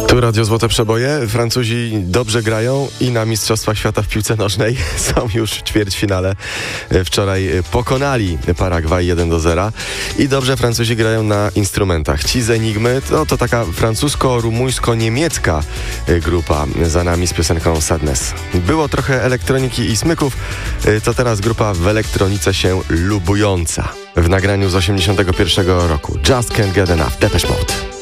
Tu Radio Złote Przeboje. Francuzi dobrze grają i na Mistrzostwach Świata w piłce nożnej są już w ćwierćfinale. Wczoraj pokonali Paragwaj 1-0 i dobrze Francuzi grają na instrumentach. Ci z Enigmy to taka francusko-rumuńsko-niemiecka grupa za nami z piosenką Sadness. Było trochę elektroniki i smyków, to teraz grupa w elektronice się lubująca. W nagraniu z 1981 roku Just Can't Get Enough, Depeche Mode.